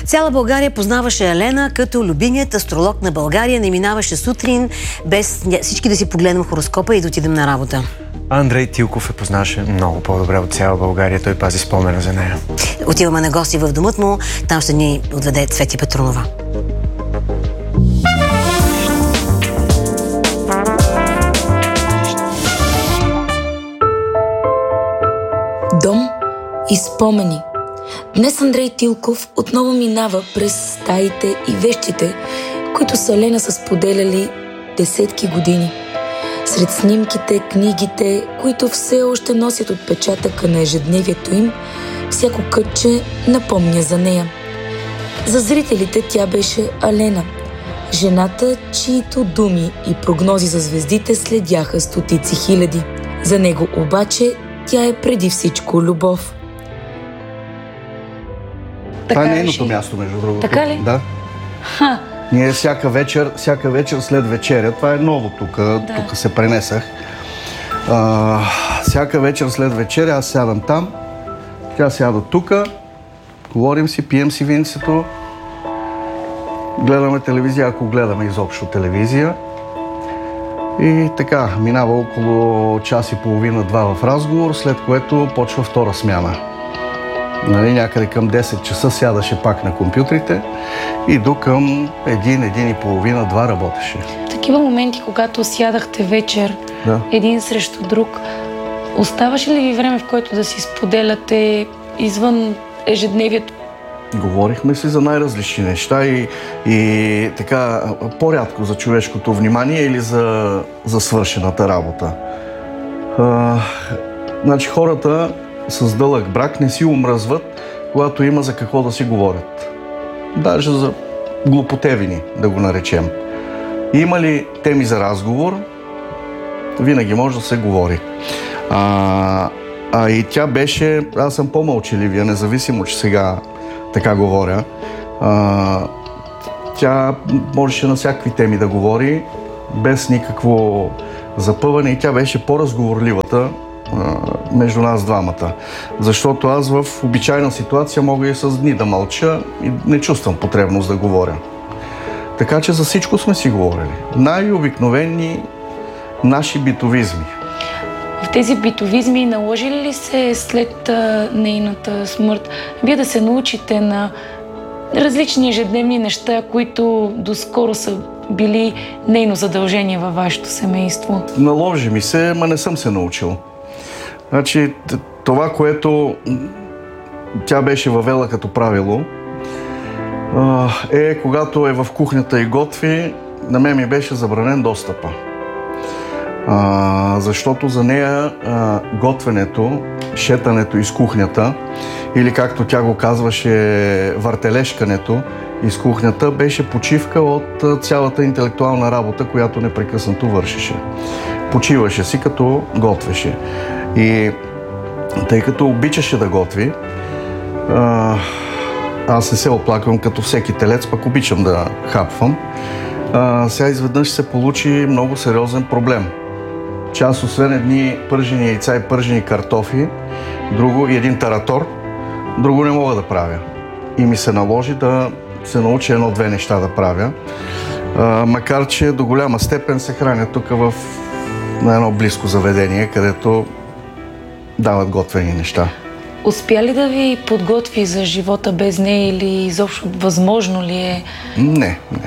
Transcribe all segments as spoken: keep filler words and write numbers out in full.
Цяла България познаваше Елена като любимият астролог на България. Не минаваше сутрин без всички да си погледнем хороскопа и да отидем на работа. Андрей Тилков я познаваше много по-добре от цяла България. Той пази спомена за нея. Отиваме на гости в домът му. Там ще ни отведе Цвети Петрунова. Дом и спомени. Днес Андрей Тилков отново минава през стаите и вещите, които с Елена са споделяли десетки години. Сред снимките, книгите, които все още носят отпечатъка на ежедневието им, всяко кътче напомня за нея. За зрителите тя беше Елена, жената, чието думи и прогнози за звездите следяха стотици хиляди. За него обаче тя е преди всичко любов. Това е нейното място, между другото. Така ли? Да. Ха. Ние всяка вечер, всяка вечер след вечеря, това е ново тук, да. Тук се пренесах. А, всяка вечер след вечеря аз сядам там, тя сяда тук, говорим си, пием си винцето, гледаме телевизия, ако гледаме изобщо телевизия. И така, минава около час и половина-два в разговор, след което почва втора смяна. Нали, някъде към десет часа сядаше пак на компютрите и до към един, един и половина, два работеше. Такива моменти, когато сядахте вечер, да. един срещу друг, оставаше ли ви време, в което да си споделяте извън ежедневието? Говорихме си за най-различни неща и, и така по-рядко за човешкото внимание или за, за свършената работа. А, значи хората с дълъг брак не си омръзват, когато има за какво да си говорят. Даже за глупотевини, да го наречем. Има ли теми за разговор, винаги може да се говори. А, а и тя беше, аз съм по-мълчаливия, независимо, че сега така говоря. А, тя можеше на всякакви теми да говори, без никакво запъване и тя беше по-разговорливата между нас двамата. Защото аз в обичайна ситуация мога и с дни да мълча и не чувствам потребност да говоря. Така че за всичко сме си говорили. Най-обикновени наши битовизми. В тези битовизми наложили ли се след а, нейната смърт вие да се научите на различни ежедневни неща, които доскоро са били нейно задължение във вашето семейство? Наложи ми се, ма не съм се научил. Значи, това, което тя беше въвела като правило, е, когато е в кухнята и готви, на мен ми беше забранен достъпа. А, защото за нея а, готвенето, шетането из кухнята, или както тя го казваше, въртележкането из кухнята, беше почивка от цялата интелектуална работа, която непрекъснато вършеше. Почиваше си, като готвеше. И тъй като обичаше да готви, а, аз не се оплаквам като всеки телец, пък обичам да хапвам. А, сега изведнъж се получи много сериозен проблем. Че аз освен едни пържени яйца и пържени картофи, друго и един таратор, друго не мога да правя. И ми се наложи да се науча едно-две неща да правя. А, макар че до голяма степен се храня тук в на едно близко заведение, където дават готвени неща. Успя ли да ви подготви за живота без нея или изобщо възможно ли е? Не, не.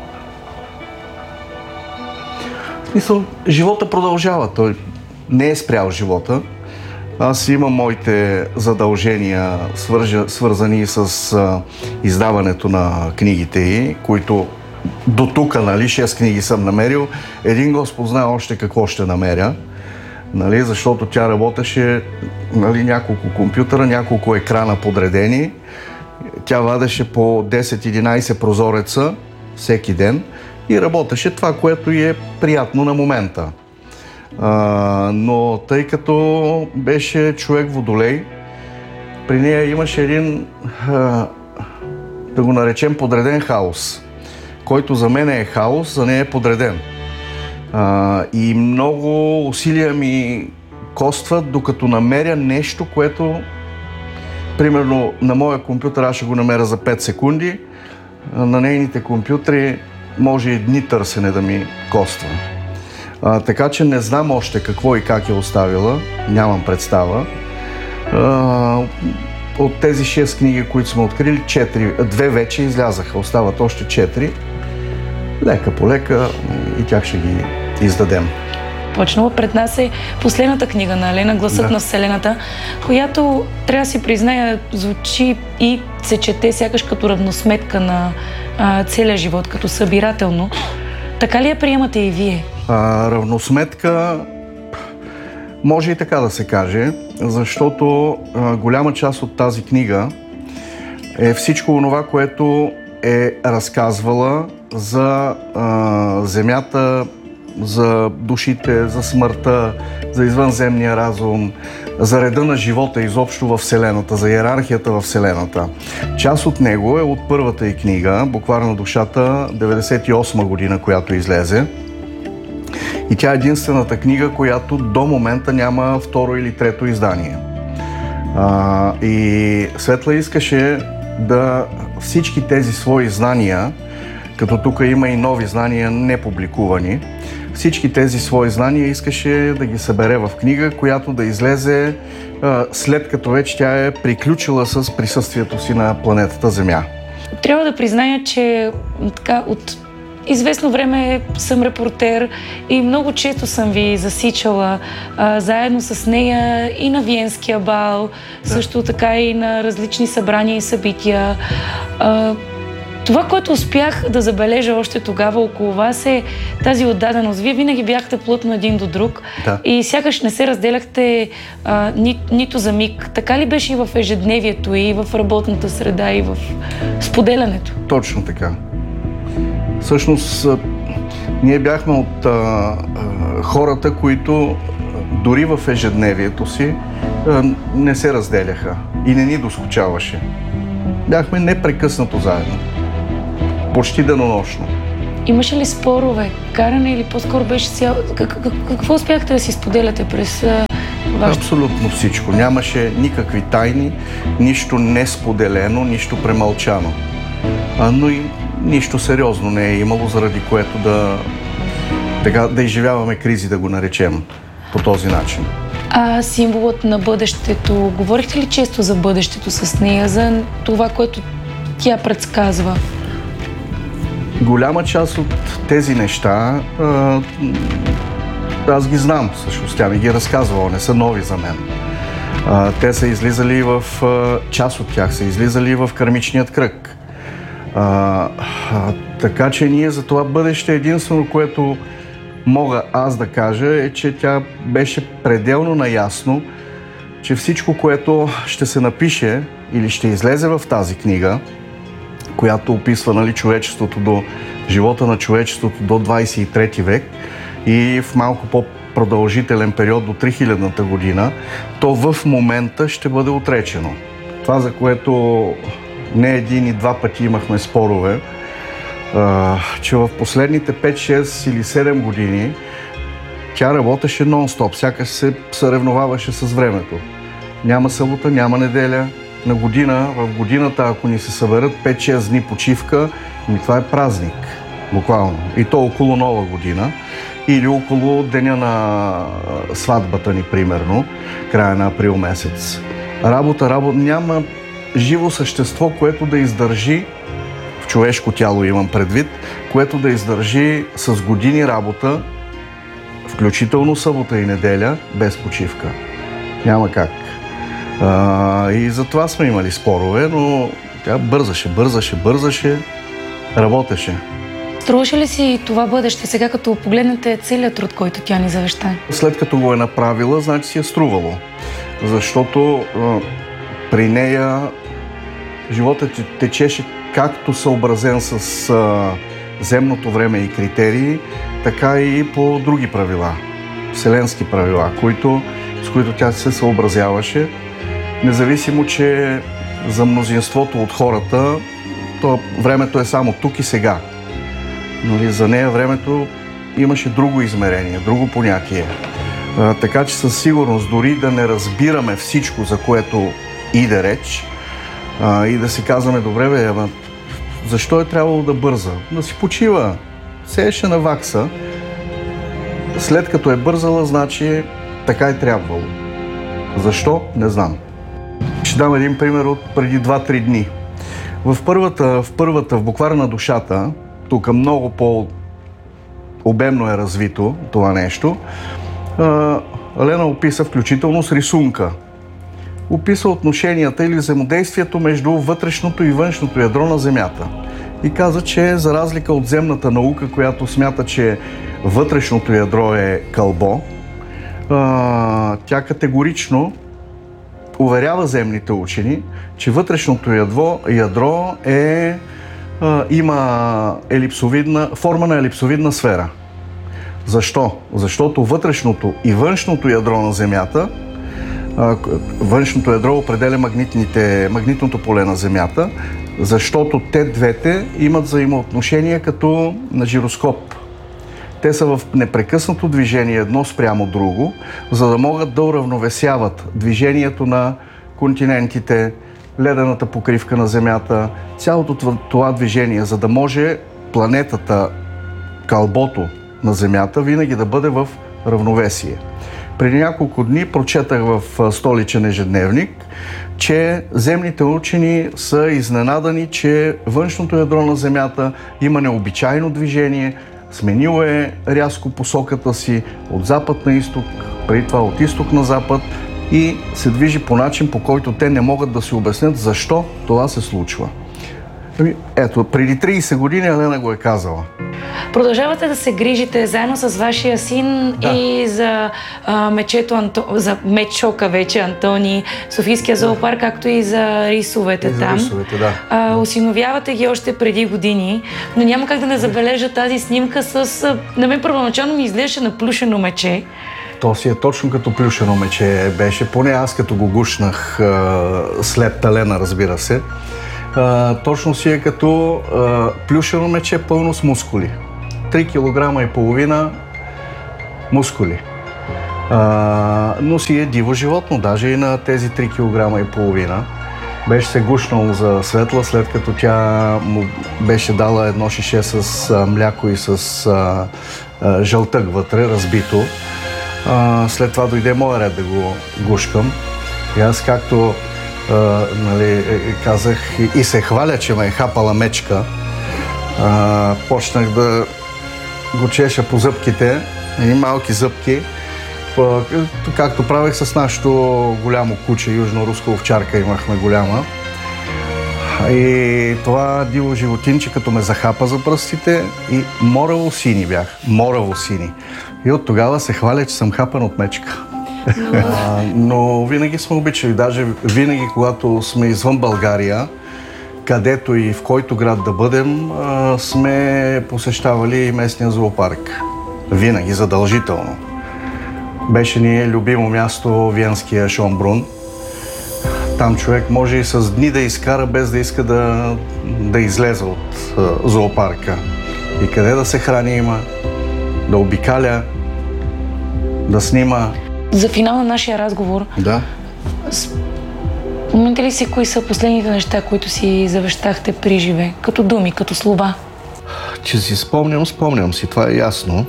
В смисъл, живота продължава. Той не е спрял живота. Аз имам моите задължения, свържа, свързани с а, издаването на книгите ѝ, които до тук, нали, шест книги съм намерил. Един Господ знае още какво ще намеря, нали, защото тя работеше, нали, няколко компютъра, няколко екрана подредени. Тя вадеше по десет-единайсет прозореца всеки ден и работеше това, което ѝ е приятно на момента. А, но тъй като беше човек водолей, при нея имаше един, а, да го наречем, подреден хаос, който за мен е хаос, за нея е подреден. А, и много усилия ми костват, докато намеря нещо, което примерно на моя компютър аз ще го намеря за пет секунди, на нейните компютри може и дни търсене да ми коства. А, така че не знам още какво и как е оставила, нямам представа. А, от тези шест книги, които сме открили, четири, две вече излязаха, остават още четири. Лека по лека и тях ще ги издадем. Почнала пред нас е последната книга на Елена, Гласът да. на Вселената, която, трябва да си призная, звучи и се чете сякаш като равносметка на а, целия живот, като събирателно. Така ли я приемате и вие? А, равносметка може и така да се каже, защото а, голяма част от тази книга е всичко онова, което е разказвала за а, земята, за душите, за смъртта, за извънземния разум, за реда на живота изобщо във Вселената, за йерархията във Вселената. Част от него е от първата й книга, Буквар на душата, деветдесет и осма година, която излезе. И тя е единствената книга, която до момента няма второ или трето издание. А, и Светла искаше да всички тези свои знания, като тук има и нови знания, не публикувани, всички тези свои знания искаше да ги събере в книга, която да излезе а, след като вече тя е приключила с присъствието си на планетата Земя. Трябва да призная, че така, от известно време съм репортер и много често съм ви засичала а, заедно с нея и на Виенския бал, да. Също така и на различни събрания и събития. А, Това, което успях да забележа още тогава около вас, е тази отдаденост. Вие винаги бяхте плътно един до друг да. И сякаш не се разделяхте а, ни, нито за миг. Така ли беше и в ежедневието, и в работната среда, и в споделянето? Точно така. Всъщност, ние бяхме от а, а, хората, които дори в ежедневието си а, не се разделяха и не ни доскучаваше. Бяхме непрекъснато заедно. Почти денонощно. Имаше ли спорове, каране или по-скоро беше цял... Какво успяхте да си споделяте през а, вашето? Абсолютно всичко. Нямаше никакви тайни, нищо несподелено, нищо премълчано. А, но и нищо сериозно не е имало, заради което да, да, да изживяваме кризи, да го наречем по този начин. А символът на бъдещето, говорихте ли често за бъдещето с нея, за това, което тя предсказва? Голяма част от тези неща а, аз ги знам, всъщност тя ми ги е разказвала, не са нови за мен. А, те са излизали в, а, част от тях са излизали в кармичният кръг. А, а, така че ние за това бъдеще единствено, което мога аз да кажа, е, че тя беше пределно наясно, че всичко, което ще се напише или ще излезе в тази книга, която описва, нали, човечеството до живота на човечеството до двадесет и трети век и в малко по-продължителен период до три хилядната година, то в момента ще бъде отречено. Това, за което не един и два пъти имахме спорове, а, че в последните пет, шест или седем години тя работеше нон-стоп, сякаш се съревноваваше с времето. Няма събота, няма неделя. На година, в годината, ако ни се съберат пет-шест дни почивка, ми това е празник, буквално. И то около Нова година или около деня на сватбата ни, примерно, края на април месец. Работа, работа, няма живо същество, което да издържи, в човешко тяло имам предвид, което да издържи с години работа, включително събота и неделя, без почивка. Няма как. А, и затова сме имали спорове, но тя бързаше, бързаше, бързаше, работеше. Струваше ли си това бъдеще сега, като погледнете целият труд, който тя ни завеща? След като го е направила, значи си е струвало. Защото а, при нея животът течеше както съобразен с а, земното време и критерии, така и по други правила, вселенски правила, които, с които тя се съобразяваше. Независимо, че за мнозинството от хората то времето е само тук и сега. Нали, за нея времето имаше друго измерение, друго понятие. А, така че със сигурност, дори да не разбираме всичко, за което иде реч, А, и да си казваме, добре бе, ама защо е трябвало да бърза? Да си почива. Сееше на вакса. След като е бързала, значи така е трябвало. Защо? Не знам. Ще дам един пример от преди два-три дни. В първата, в първата, в буквара на душата, тук много по-обемно е развито това нещо, Лена описа включително с рисунка. Описа отношенията или взаимодействието между вътрешното и външното ядро на Земята. И каза, че за разлика от земната наука, която смята, че вътрешното ядро е кълбо, тя категорично уверява земните учени, че вътрешното ядро, ядро е, а, има елипсовидна, форма на елипсовидна сфера. Защо? Защото вътрешното и външното ядро на Земята, а, външното ядро определя магнитните, магнитното поле на Земята, защото те двете имат взаимоотношения като на жироскоп. Те са в непрекъснато движение едно спрямо друго, за да могат да уравновесяват движението на континентите, ледената покривка на Земята, цялото това движение, за да може планетата, кълбото на Земята, винаги да бъде в равновесие. Преди няколко дни прочетах в столичен ежедневник, че земните учени са изненадани, че външното ядро на Земята има необичайно движение, сменило е рязко посоката си от запад на изток, преди това от изток на запад и се движи по начин, по който те не могат да си обяснят защо това се случва. Ето, преди трийсет години Елена го е казала. Продължавате да се грижите заедно с вашия син да. и за, а, мечето Анто... за мечока вече Антони, Софийския зоопарк, да. както и за рисовете и там. За рисовете, да. А, осиновявате ги още преди години, но няма как да не забележа тази снимка с... На мен първоначално ми изглеждаше на плюшено мече. То си е точно като плюшено мече беше, поне аз като го гушнах след Елена, разбира се. А, точно си е като а, плюшено мече пълно с мускули. три килограма и половина мускули. А, но си е диво животно, даже и на тези три килограма и половина. Беше се гушнал за Светла, след като тя му беше дала едно шише с а, мляко и с а, а, жълтък вътре, разбито. А, след това дойде моя ред да го гушкам. И аз както Uh, нали, казах и, и се хваля, че ме е хапала мечка. Uh, почнах да го чеша по зъбките, и малки зъбки, uh, както правех с нашото голямо куче, южно-руска овчарка имахме голяма. И това диво животинче, като ме захапа за пръстите, и мораво сини бях, мораво сини. И от тогава се хваля, че съм хапан от мечка. А, но винаги сме обичали, даже винаги, когато сме извън България, където и в който град да бъдем, а, сме посещавали местния зоопарк. Винаги, задължително. Беше ни любимо място Виенския Шонбрун. Там човек може и с дни да изкара, без да иска да, да излезе от а, зоопарка. И къде да се храни има, да обикаля, да снима. За финал на нашия разговор, да. Спомните ли си кои са последните неща, които си завещахте при живе? Като думи, като слова? Че си спомням, спомням си, това е ясно.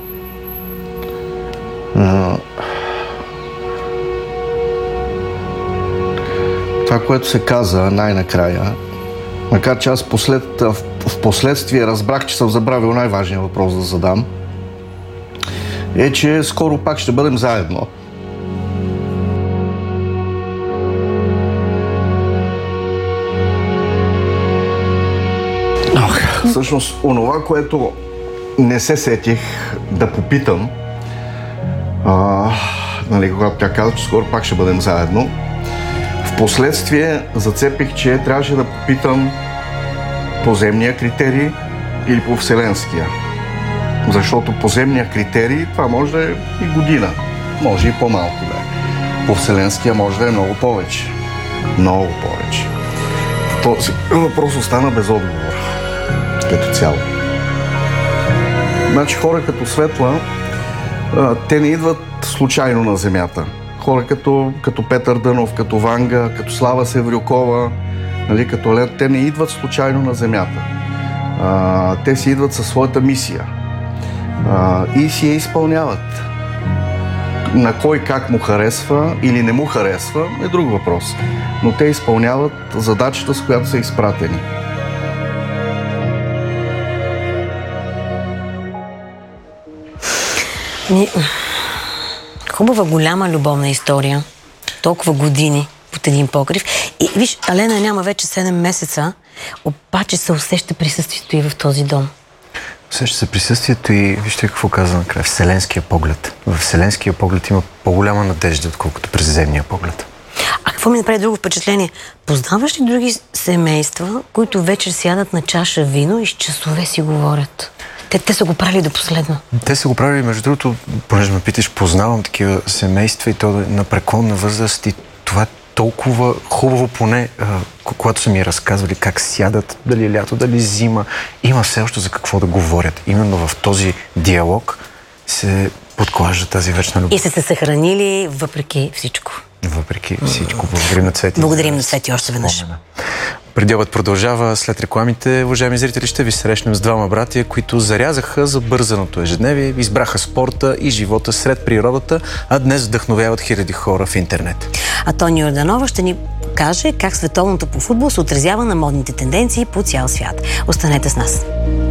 А... Това, което се каза най-накрая, макар че аз послед... в последствие разбрах, че съм забравил най-важния въпрос да задам, е, че скоро пак ще бъдем заедно. Всъщност, онова, което не се сетих да попитам, а, нали, когато тя каза, че скоро пак ще бъдем заедно, впоследствие зацепих, че трябваше да попитам по земния критерий или по вселенския. Защото по земния критерий това може да е и година, може и по-малко да е. По вселенския може да е много повече. Много повече. Този въпрос остана без отговор. Като цяло. Значи хора като Светла, те не идват случайно на Земята. Хора като, като Петър Дънов, като Ванга, като Слава Севрюкова, Нали, като лед, те не идват случайно на Земята. А, те си идват със своята мисия а, и си я изпълняват. На кой как му харесва или не му харесва е друг въпрос. Но те изпълняват задачата, с която са изпратени. Хубава, голяма любовна история. Толкова години под един покрив. И виж, Алена няма вече седем месеца, обаче се усеща присъствието и в този дом. Усеща се присъствието и вижте какво каза накрая. Вселенския поглед. В вселенския поглед има по-голяма надежда, отколкото през земния поглед. А какво ми направи друго впечатление? Познаваш ли други семейства, които вечер сядат на чаша вино и с часове си говорят? Те, те са го правили до последно. Те са го правили, между другото, понеже ме питаш, познавам такива семейства и то на преклонна възраст и това е толкова хубаво, поне а, когато са ми разказвали как сядат, дали е лято, дали зима, има все още за какво да говорят. Именно в този диалог се подклажда тази вечна любов. И са се съхранили въпреки всичко. Въпреки всичко. Благодарим на Цвети. Благодарим на Цвети още веднъж. Предиалът продължава след рекламите. Уважаеми зрители, ще ви срещнем с двама братия, които зарязаха забързаното ежедневие, избраха спорта и живота сред природата, а днес вдъхновяват хиляди хора в интернет. А Тони Йорданова ще ни каже как световното по футбол се отразява на модните тенденции по цял свят. Останете с нас.